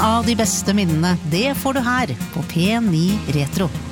av de beste minnene, det får du her på P9 Retro.